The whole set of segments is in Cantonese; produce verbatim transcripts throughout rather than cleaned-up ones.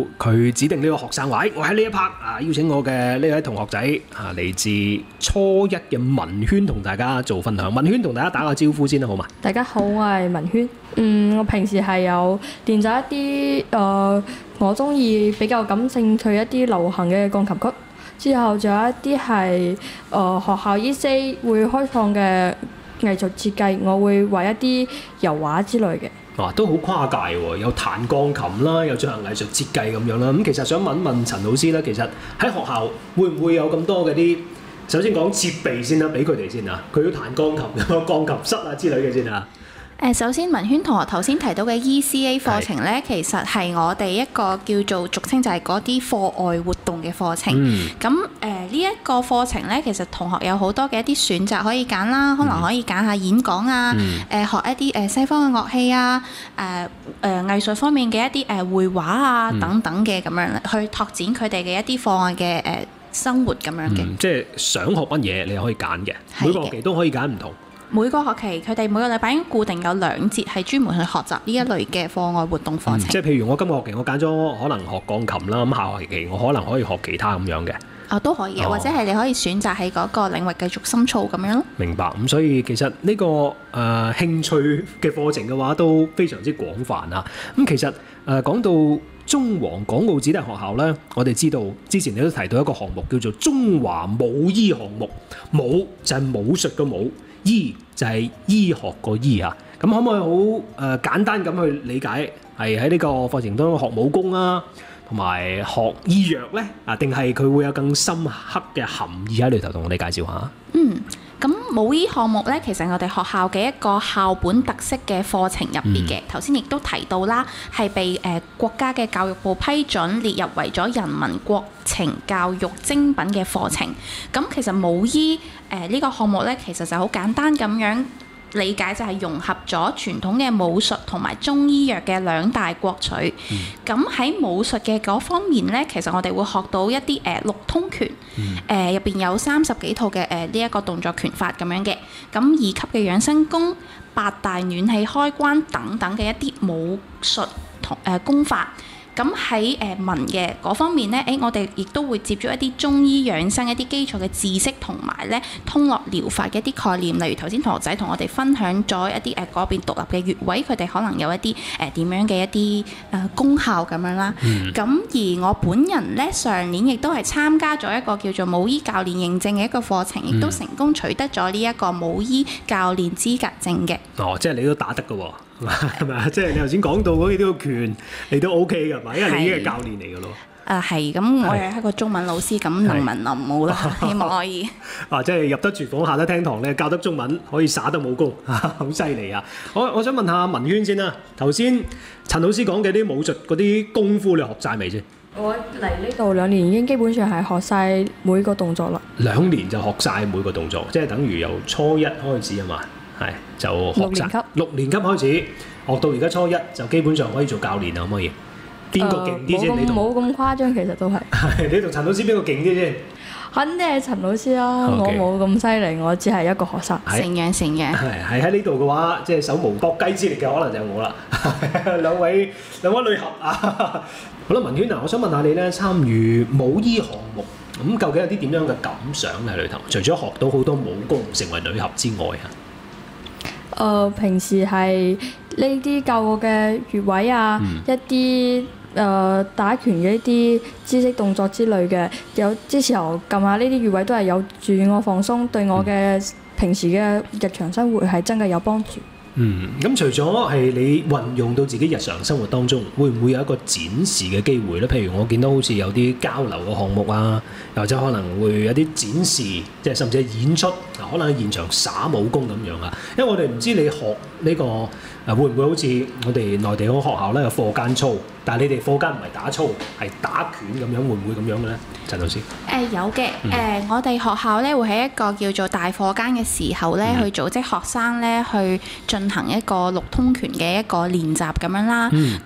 佢指定呢個學生話，我喺呢一 part 啊邀請我嘅呢位同學仔啊嚟自初一嘅文軒同大家做分享。文軒同大家打個招呼先啦，好嘛？ 大家好，我係文軒。嗯，我平時係有練習一啲誒、呃，我中意比較感興趣一啲流行嘅鋼琴曲。之後仲有一啲係誒學校 E C 會開創嘅藝術設計，我會畫一啲油畫之類嘅。 哇，都好跨界喎，有彈鋼琴啦，有進行藝術設計咁樣啦。咁其實想問問陳老師咧，其實喺學校會唔會有咁多嘅啲？首先講設備先啦，俾佢哋先啊。佢要彈鋼琴，有個鋼琴室啊之類嘅先啊。 誒，首先文軒同學頭先提到嘅 E C A 課程咧，其實係我哋一個叫做俗稱就係嗰啲課外活動嘅課程。咁誒呢一個課程咧，其實同學有好多嘅一啲選擇可以揀啦，可能可以揀下演講啊，誒、嗯呃、學一啲誒西方嘅樂器啊，誒、呃、誒、呃、藝術方面嘅一啲誒繪畫啊等等嘅咁樣，去拓展佢哋嘅一啲課外嘅誒生活咁樣嘅、 嗯。即係想學乜嘢，你可以揀嘅，每個學期都可以揀唔同。 每個學期佢哋每個禮拜已經固定有兩節係專門去學習呢一類嘅課外活動課程。嗯、 即係譬如我今個學期我揀咗可能學鋼琴啦，咁下學期我可能可以學其他咁樣嘅。 啊、哦，都可以嘅，哦、或者係你可以選擇喺嗰個領域繼續深造咁樣咯。明白， 咁所以其實呢、這個誒、呃、興趣嘅課程嘅話都非常之廣泛啊。咁其實誒、呃、講到中皇港澳子弟學校呢，我哋知道之前你都提到一個項目叫做中華武醫項目，武就係武術嘅武，醫就係醫學個醫啊。咁可唔可以好誒、呃、簡單咁去理解，係喺呢個課程當中學武功啊，同埋學醫藥呢？啊，定係佢會有更深刻嘅含義喺裏頭，同我哋介紹下。 嗯。咁武醫項目咧，其實我哋學校嘅一個校本特色嘅課程入邊嘅，頭先亦都提到啦，係被誒、呃、國家嘅教育部批准列入為咗人民國情教育精品嘅課程。咁其實武醫誒呢、呃這個項目咧，其實就好簡單咁樣理解，就係融合咗傳統嘅武術同埋中醫藥嘅兩大國取。咁喺、嗯、武術嘅嗰方面咧，其實我哋會學到一啲誒、呃、六通拳，誒入邊有三十幾套嘅誒呢一個動作拳法咁樣嘅。咁二級嘅養生功、八大暖氣開關等等嘅一啲武術同誒、呃、功法。咁喺誒文嘅嗰方面咧，誒我哋亦都會接觸一啲中醫養生一啲基礎嘅知識，同埋咧通絡療法嘅一啲概念。例如頭先同學仔同我哋分享咗一啲誒嗰邊獨立嘅穴位，佢哋可能有一啲誒點樣嘅一啲誒、呃、功效咁樣啦。咁、嗯、而我本人咧上年亦都係參加咗一個叫做武醫教練認證嘅一個課程，亦都成功取得咗呢一個武醫教練資格證嘅。 哦，即係你都打得㗎喎。係咪啊？即係你頭先講到嗰啲呢個拳，你都 OK 㗎嘛？因為你已經係教練嚟㗎咯。 誒係，咁我係一個中文老師，咁能文能武啦，希望可以。 啊，即係入得廚房，下得廳堂咧，教得中文，可以耍得武功，好犀利啊！我我想問下文軒先啦。頭先陳老師講嘅啲武術嗰啲功夫，你學晒未先？ 我嚟呢度兩年已經基本上係學晒每個動作啦。兩年就學晒每個動作，即係等於由初一開始啊嘛。係就學六年級，六年級開始學到而家初一，就基本上可以做教練啦，可唔可以？邊個勁啲先？呃、你同冇咁誇張，其實都係。 你同陳老師邊個勁啲先？ 肯定係陳老師啦，okay. 我冇咁犀利，我只係一個學生。 成樣成樣。 係係喺呢度嘅話，即係手無縛雞之力嘅，可能就係我啦。兩位兩位女俠啊！好啦，文軒啊，我想問下你咧，參與武醫項目咁，究竟有啲點樣嘅感想喺裏頭？除咗學到好多武功，成為女俠之外啊？ 誒、呃、平時係呢啲教我嘅穴位啊，嗯、一啲誒、呃、打拳嘅一啲姿勢動作之類嘅，有之時候撳下呢啲穴位都係有助我放鬆，對我嘅平時嘅日常生活係真係有幫助。 嗯，咁除咗係你運用到自己日常生活當中，會唔會有一個展示嘅機會咧？譬如我見到好似有啲交流嘅項目啊，又或者可能會有啲展示，即係甚至係演出，可能喺現場耍武功咁樣啊。因為我哋唔知你學呢個誒會唔會好似我哋內地嗰個學校咧有課間操，但係你哋課間唔係打操，係打拳咁樣，會唔會咁樣嘅咧？陳老師？誒、 呃、有嘅，誒、嗯呃、我哋學校咧會喺一個叫做大課間嘅時候咧，嗯、去組織學生咧去進行一個六通拳嘅一個練習咁樣啦。咁、嗯、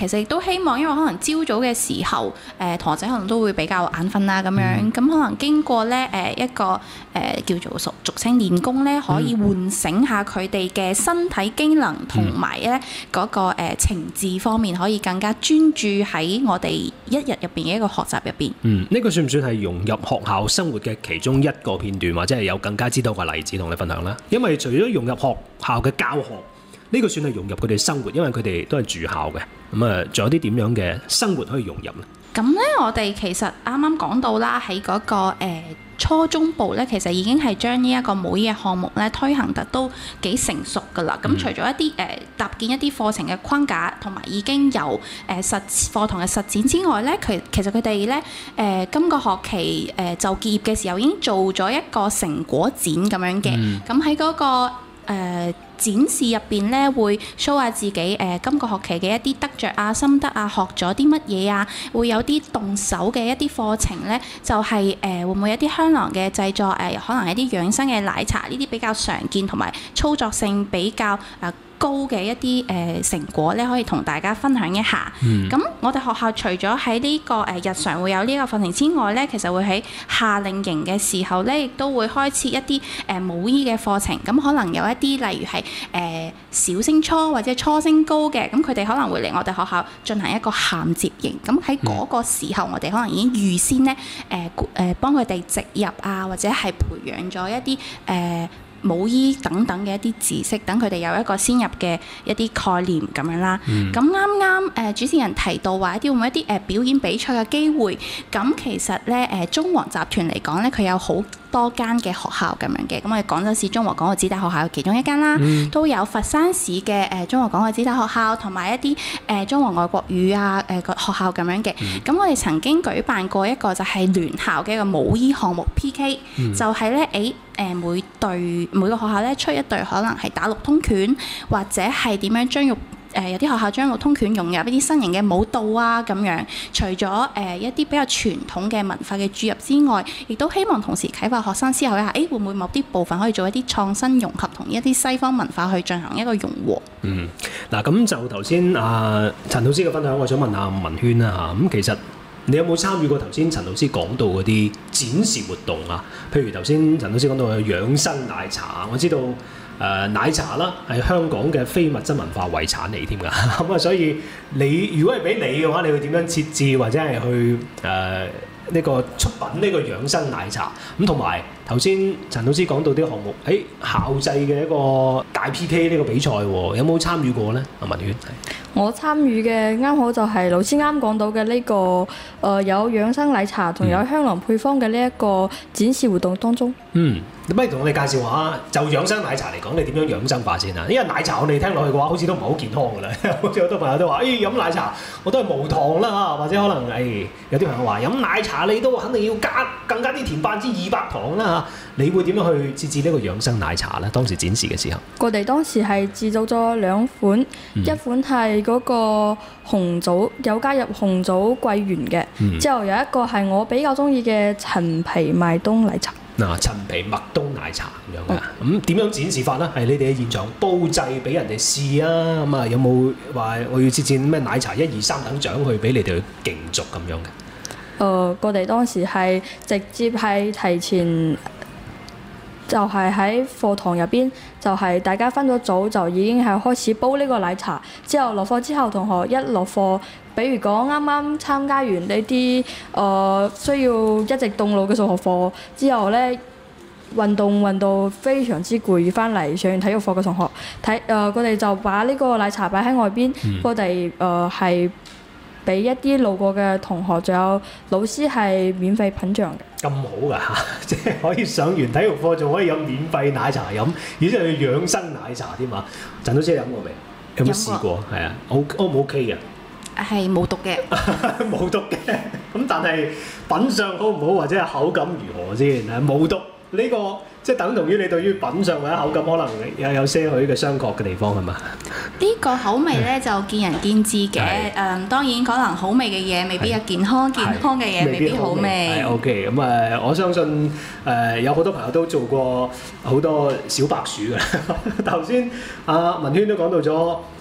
其實亦都希望，因為可能朝早嘅時候，誒、呃、同學仔可能都會比較眼瞓啦咁樣，咁、嗯、可能經過咧誒、呃、一個誒、呃、叫做俗俗稱練功咧，可以喚醒下佢哋嘅身體機能同埋咧嗰個誒、呃、情志方面，可以更加專注喺我哋一日入邊嘅一個學習入邊。 嗯，呢、這個算唔算係融入學校生活嘅其中一個片段，或者係有更加知道嘅例子同你分享啦？因為除咗融入學校嘅教學，呢、這個算係融入佢哋生活，因為佢哋都係住校嘅。咁啊，仲有啲點樣嘅生活可以融入咧？ 咁咧，我哋其實啱啱講到啦，喺嗰、那個、呃、初中部咧，其實已經係將呢一個模擬嘅項目咧推行得都幾成熟噶啦。咁、嗯、除咗一啲誒、呃、搭建一啲課程嘅框架，同埋已經有誒、呃、實課堂嘅實踐之外咧，佢其實佢哋咧誒今個學期誒、呃、就結業嘅時候已經做咗一個成果展咁樣嘅。咁喺嗰個呃展示入邊咧會 show 下自己誒、呃、今個學期嘅一啲得着啊、心得啊、學咗啲乜嘢啊，會有啲動手嘅一啲課程咧，就係、是、誒、呃、會唔會有啲香囊嘅製作誒、呃，可能係啲養生嘅奶茶呢啲比較常見同埋操作性比較啊高嘅一啲誒、呃、成果咧，可以同大家分享一下。咁、嗯、我哋學校除咗喺呢個誒、呃、日常會有呢個課程之外咧，其實會喺夏令營嘅時候咧，亦都會開設一啲誒舞衣嘅課程。咁可能有一啲例如係誒、呃、小升初或者初升高嘅，咁佢哋可能會嚟我哋學校進行一個銜接營。咁喺嗰個時候，我哋可能已經預先咧誒誒幫佢哋植入啊，或者係培養咗一啲誒。呃舞衣等等嘅一啲知識，等佢哋有一個先入嘅一啲概念咁樣啦。咁啱啱誒主持人提到話一啲會唔會一啲誒表演比賽嘅機會，咁其實咧誒中皇集團嚟講咧，佢有好多間嘅學校咁樣嘅。咁我哋廣州市中和港澳子弟學校其中一間啦，嗯、都有佛山市嘅誒中和港澳子弟學校，同埋一啲誒中和外國語啊誒個學校咁樣嘅。咁、嗯、我哋曾經舉辦過一個就係聯校嘅一個舞衣項目 P K，、嗯、就係咧誒誒每隊每個學校咧出一隊，可能係打六通拳，或者係點樣將肉。誒、呃、有啲學校將六通拳融入一啲新型嘅舞蹈啊咁樣，除咗誒、呃、一啲比較傳統嘅文化嘅注入之外，亦都希望同時啟發學生思考一下，誒、欸、會唔會某啲部分可以做一啲創新融合，同一啲西方文化去進行一個融和。嗯， 嗱咁就頭先啊陳老師嘅分享，我想問下文軒啦嚇，咁、嗯、其實你有冇參與過頭先陳老師講到嗰啲展示活動啊？譬如頭先陳老師講到嘅養生奶茶，我知道。誒、呃、奶茶啦，係香港嘅非物質文化遺產嚟添㗎，咁啊，所以你如果係俾你嘅話，你會點樣設置或者係去誒呢、呃這個出品呢個養生奶茶？咁同埋頭先陳老師講到啲項目，喺、欸、校際嘅一個大 P K 呢個比賽，有冇參與過呢？阿文軒， 我參與嘅啱好就係老師啱講到嘅呢、這個誒、呃、有養生奶茶同有香囊配方嘅呢一個展示活動當中。嗯。你不如同我哋介紹下，就養生奶茶嚟講，你點樣養生法先啊？因為奶茶我哋聽落去嘅話，好似都唔係好健康㗎啦。好似好多朋友都話，誒、哎、飲奶茶我都係無糖啦，或者可能誒、哎、有啲朋友話飲奶茶你都肯定要加更加啲甜百分之二百糖啦嚇。你會點樣去設置呢個養生奶茶咧？當時展示嘅時候，我哋當時係製造咗兩款，嗯、一款係嗰個紅棗有加入紅棗桂圓嘅，嗯、之後有一個係我比較中意嘅陳皮麥冬奶茶。嗱，陳皮麥冬奶茶咁樣嘅，咁點、嗯、樣展示法咧？係你哋喺現場煲製俾人哋試啊？咁啊，有冇話我要設置咩奶茶一二三等獎去俾你哋去競逐咁樣嘅？誒、呃，我哋當時係直接係提前，就係喺課堂入邊，就係大家分咗組，就已經係開始煲呢個奶茶。之後落課之後，同學一落課，比如講啱啱參加完呢啲誒需要一直動腦嘅數學課之後咧，運動運到非常之攰，翻嚟上完體育課嘅同學睇誒，我哋就把呢個奶茶擺喺外邊，我哋誒係俾一啲路過嘅同學，仲有老師係免費品嚐嘅。咁好㗎嚇，即係可以上完體育課仲可以飲免費奶茶飲，而且係養生奶茶添嘛。陳老師飲過未？有冇試過？係啊，O O 唔 OK 嘅？係冇毒嘅，冇毒嘅。咁但係品相好唔好或者係口感如何先？係冇毒呢個，即係等同於你對於品相或者口感可能有有些許嘅商榷嘅地方係嘛？呢個口味咧就見仁見智嘅。誒、嗯，當然可能好味嘅嘢未必係健康，健康嘅嘢未必好味。係 OK，咁誒，我相信誒、呃、有好多朋友都做過好多小白鼠嘅。頭先阿文軒都講到咗。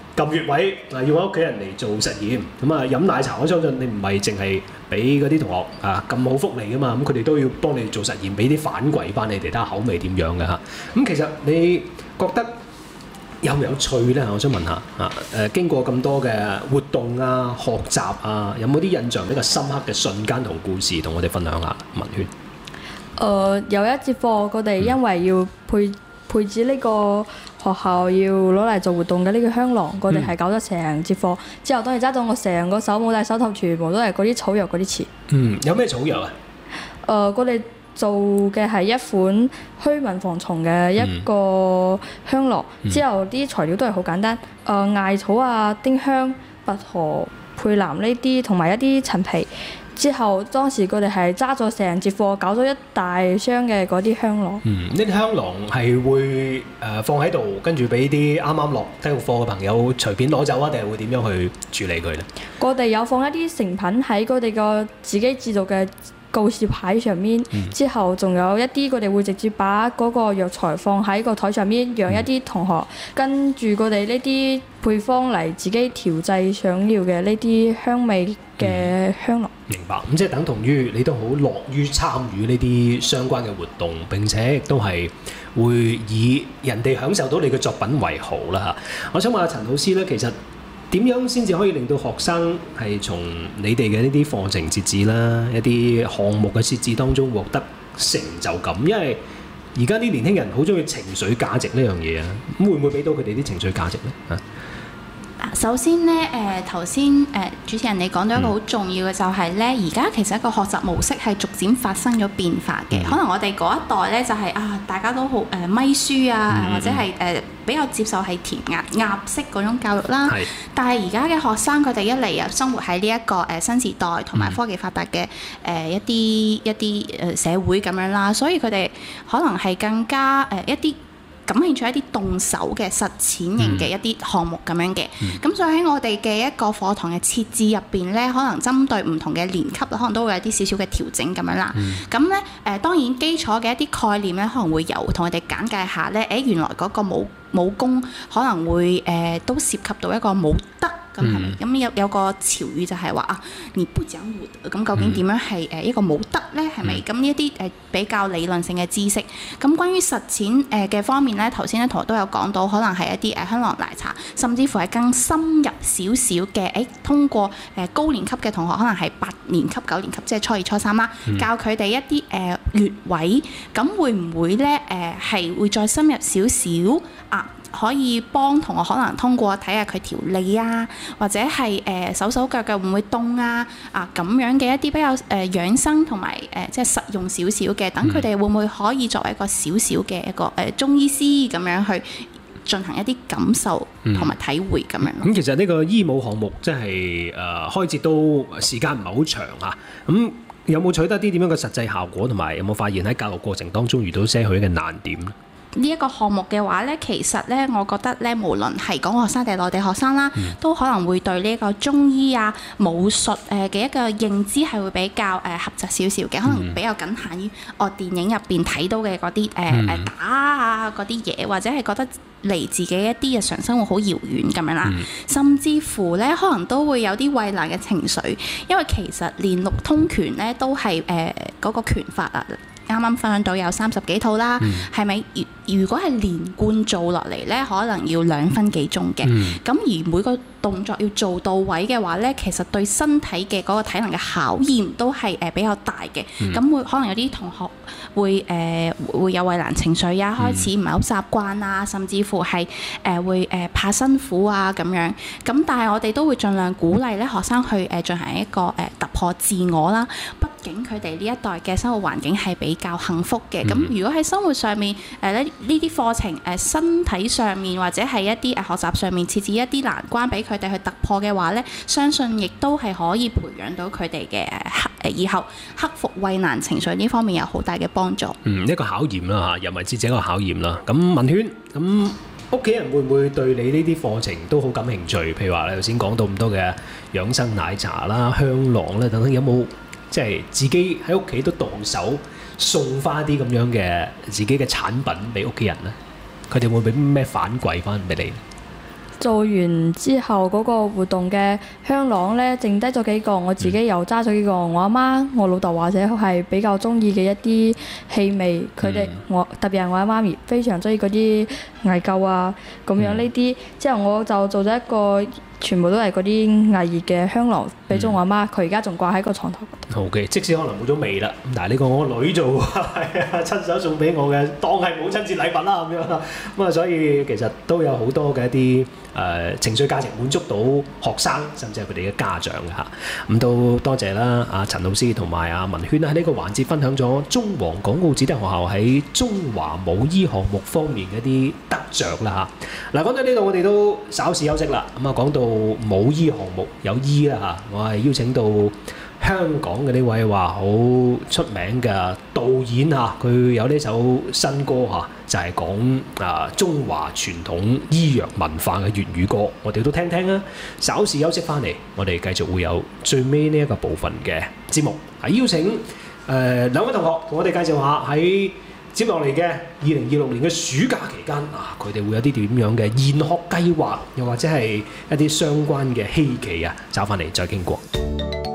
撳穴位啊，要揾屋企人嚟做實驗。咁啊飲奶茶，我相信你唔係淨係俾嗰啲同學啊咁好福利噶嘛，咁佢哋都要幫你做實驗，俾啲反饋翻你哋睇下口味點樣嘅嚇。咁其實你覺得有唔有趣咧？我想問下啊誒，經過咁多嘅活動啊、學習啊，有冇啲印象比較深刻嘅瞬間同故事同我哋分享下？文軒。 誒、呃、有一節課，我哋因為要配配置呢個學校要攞嚟做活動嘅呢個香囊，我哋係搞咗成節課。之後當然揸到我成個手冇戴手套，全部都係嗰啲草藥嗰啲詞。 嗯，有咩草藥啊？ 誒、呃，我哋做嘅係一款驅蚊防蟲嘅一個香囊，嗯、之後啲材料都係好簡單，誒、呃、艾草啊、丁香、薄荷、佩蘭呢啲，同埋一啲陳皮。之後當時佢哋係揸咗成節課，搞咗一大箱嘅嗰啲香囊。 嗯，呢啲香囊係會誒、呃、放喺度，跟住俾啲啱啱落體育課嘅朋友隨便攞走啊，定係會點樣去處理佢咧？ 我哋有放一啲成品喺佢哋個自己製造嘅告示牌上面，嗯、之後仲有一啲佢哋會直接把嗰個藥材放喺個台上面，讓一啲同學跟住佢哋呢啲配方嚟自己調製想要嘅呢啲香味嘅香囊。 明白，咁即係等同於你都好樂於參與呢啲相關嘅活動，並且亦都係會以人哋享受到你嘅作品為豪啦嚇。我想問下陳老師咧，其實點樣先至可以令到學生係從你哋嘅呢啲課程設置啦、一啲項目嘅設置當中獲得成就感？因為而家啲年輕人好中意情緒價值呢樣嘢啊，咁會唔會俾到佢哋啲情緒價值咧？嚇？ 首先咧，誒頭先誒主持人你講到一個好重要嘅就係咧，而家其實一個學習模式係逐漸發生咗變化嘅。嗯、可能我哋嗰一代咧就係、是、啊，大家都好誒、呃、咪書啊，嗯、或者係誒、呃、比較接受係填鴨鴨式嗰種教育啦。是但係而家嘅學生佢哋一嚟啊，生活喺呢一個誒新時代同埋科技發達嘅誒一啲一啲誒社會咁樣啦，所以佢哋可能係更加誒、呃、一啲感興趣一啲動手嘅實踐型嘅一啲項目咁樣嘅，咁、嗯、所以喺我哋嘅一個課堂嘅設置入邊咧，可能針對唔同嘅年級，可能都會有啲少少嘅調整咁樣啦。咁咧誒，當然基礎嘅一啲概念咧，可能會有同我哋簡介下咧，誒原來嗰個武武功可能會誒、呃、都涉及到一個武德。咁係咪？咁有有個潮語就係話啊，你不講武德，咁究竟點樣係誒一個武德咧？係咪？咁呢一啲誒比較理論性嘅知識。咁關於實踐誒嘅方面咧，頭先咧同學都有講到，可能係一啲誒香囊奶茶，甚至乎係更深入少少嘅誒，通過誒高年級嘅同學，可能係八年級、九年級，即係初二、初三啦，嗯、教佢哋一啲誒穴位，咁會唔會咧誒係會再深入少少啊？可以幫同學可能通過睇下佢條脷啊，或者係誒、呃、手手腳腳會唔會凍啊啊咁樣嘅一啲比較誒、呃、養生同埋誒即係實用少少嘅，等佢哋會唔會可以作為一個少少嘅一個誒、呃、中醫師咁樣去進行一啲感受同埋體會咁樣咯。咁、 嗯嗯、其實呢個醫務項目即係誒開節都時間唔係好長啊。咁有冇取得啲點樣嘅實際效果，同埋有冇發現喺教育過程當中遇到些許嘅難點咧？ 呢一個項目嘅話咧，其實咧，我覺得咧，無論係港澳學生定係內地學生啦，嗯、都可能會對呢一個中醫啊、武術誒嘅一個認知係會比較誒狹窄少少嘅，可能比較僅限於我電影入邊睇到嘅嗰啲誒誒打啊嗰啲嘢，或者係覺得離自己一啲日常生活好遙遠咁樣啦，嗯、甚至乎咧，可能都會有啲畏難嘅情緒，因為其實練六通拳咧都係誒嗰個拳法啊。啱啱分享到有三十幾套啦，係咪、嗯？如果係連貫做落嚟咧，可能要兩分幾鐘嘅。咁、嗯、而每個動作要做到位嘅話咧，其實對身體嘅嗰個體能嘅考驗都係誒比較大嘅。咁、嗯、會可能有啲同學會誒、呃、會有畏難情緒啊，開始唔係好習慣啊，甚至乎係誒、呃、會誒怕辛苦啊咁樣。咁但係我哋都會盡量鼓勵咧學生去誒進行一個誒突破自我啦。畢竟佢哋呢一代嘅生活環境係比較幸福嘅。咁、嗯、如果喺生活上面誒咧呢啲課程誒、呃、身體上面或者係一啲誒學習上面設置一啲難關俾佢哋去突破嘅話咧，相信亦都係可以培養到佢哋嘅誒以後克服畏難情緒呢方面有好大嘅幫助。嗯， 一個考驗啦嚇，人為智者一個考驗啦。咁文軒，咁屋企人會唔會對你呢啲課程都好感興趣？譬如話你頭先講到咁多嘅養生奶茶啦、香囊啦等等，有冇即係自己喺屋企都動手送翻啲咁樣嘅自己嘅產品俾屋企人咧？佢哋會俾咩反饋翻俾你？ 做完之後嗰個活動嘅香囊呢，剩低咗幾個，我自己又揸咗幾個。我阿媽、我老豆或者係比較中意嘅一啲氣味，佢哋我特別係我阿媽咪非常中意嗰啲艾灸啊咁樣呢啲。之後我就做咗一個。全部都係嗰啲艾葉嘅香囊，俾咗我阿媽，佢而家仲掛喺個床頭嗰度。 O.K. 即使可能冇咗味啦，咁但係呢個我女做，係啊，親手送俾我嘅，當係母親節禮物啦咁樣啦。咁啊，所以其實都有好多嘅一啲誒、呃、情緒價值滿足到學生，甚至係佢哋嘅家長嘅嚇。咁都多謝啦，阿陳老師同埋阿文軒喺呢個環節分享咗中皇港澳子弟學校喺中華母醫項目方面嘅一啲得着啦嚇。嗱，講到呢度，我哋都稍事休息啦。咁啊，講到母醫項目有醫啦嚇，我係邀請到香港嘅呢位話好出名嘅導演嚇，佢有呢首新歌嚇，就係講啊中華傳統醫藥文化嘅粵語歌，我哋都聽聽啊。稍事休息翻嚟，我哋繼續會有最尾呢一個部分嘅節目，係邀請誒、呃、兩位同學同我哋介紹下喺接落嚟嘅二零二六年嘅暑假期間啊，佢哋會有啲點樣嘅研學計劃，又或者係一啲相關嘅希冀啊，找翻嚟再傾過。